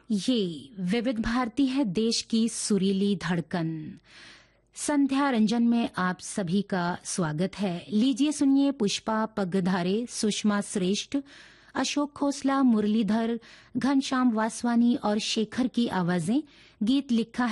ये विविध भारती है, देश की सुरीली धड़कन। संध्या रंजन में आप सभी का स्वागत है। लीजिए सुनिए पुष्पा पगधारे, सुषमा श्रेष्ठ, अशोक खोसला, मुरलीधर, घनश्याम वासवानी और शेखर की आवाजें। गीत लिखा